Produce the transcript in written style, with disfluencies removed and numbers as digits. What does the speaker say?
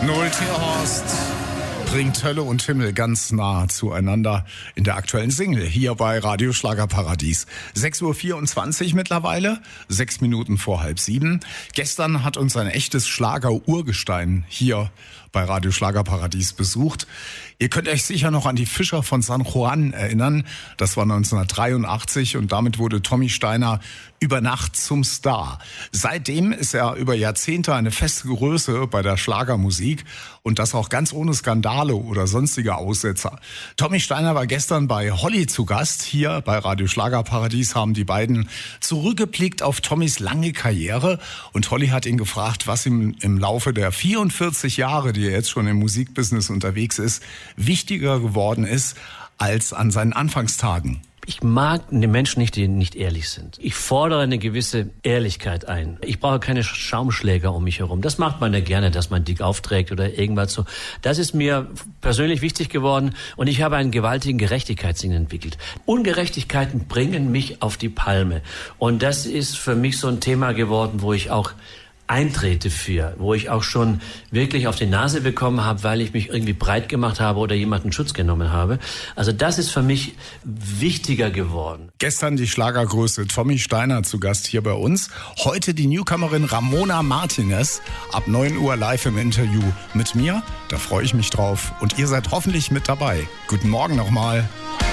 Null-Tierhorst bringt Hölle und Himmel ganz nah zueinander in der aktuellen Single hier bei Radio Schlagerparadies. 6:24 Uhr mittlerweile, 6 Minuten vor 6:30. Gestern hat uns ein echtes Schlager-Urgestein hier bei Radio Schlagerparadies besucht. Ihr könnt euch sicher noch an die Fischer von San Juan erinnern. Das war 1983 und damit wurde Tommy Steiner über Nacht zum Star. Seitdem ist er über Jahrzehnte eine feste Größe bei der Schlagermusik und das auch ganz ohne Skandale oder sonstige Aussetzer. Tommy Steiner war gestern bei Holly zu Gast. Hier bei Radio Schlagerparadies haben die beiden zurückgeblickt auf Tommys lange Karriere und Holly hat ihn gefragt, was ihm im Laufe der 44 Jahre, die er jetzt schon im Musikbusiness unterwegs ist, wichtiger geworden ist als an seinen Anfangstagen. Ich mag die Menschen nicht, die nicht ehrlich sind. Ich fordere eine gewisse Ehrlichkeit ein. Ich brauche keine Schaumschläger um mich herum. Das macht man ja gerne, dass man dick aufträgt oder irgendwas so. Das ist mir persönlich wichtig geworden und ich habe einen gewaltigen Gerechtigkeitssinn entwickelt. Ungerechtigkeiten bringen mich auf die Palme und das ist für mich so ein Thema geworden, wo ich auch eintrete für, wo ich auch schon wirklich auf die Nase bekommen habe, weil ich mich irgendwie breit gemacht habe oder jemanden Schutz genommen habe. Also das ist für mich wichtiger geworden. Gestern die Schlagergröße Tommy Steiner zu Gast hier bei uns. Heute die Newcomerin Ramona Martinez. Ab 9 Uhr live im Interview mit mir. Da freue ich mich drauf. Und ihr seid hoffentlich mit dabei. Guten Morgen nochmal.